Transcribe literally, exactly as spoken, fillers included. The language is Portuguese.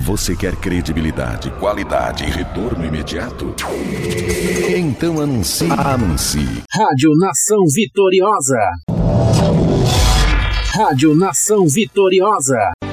Você quer credibilidade, qualidade e retorno imediato? Então anuncie. Anuncie. Rádio Nação Vitoriosa. Rádio Nação Vitoriosa.